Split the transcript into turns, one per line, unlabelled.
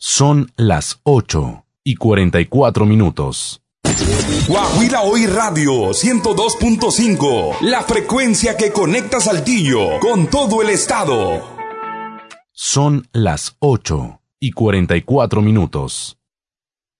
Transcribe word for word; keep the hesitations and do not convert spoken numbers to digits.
Son las ocho y cuarenta y cuatro minutos.
Guajira Hoy Radio ciento dos punto cinco, la frecuencia que conecta Saltillo con todo el estado.
Son las ocho y cuarenta y cuatro minutos.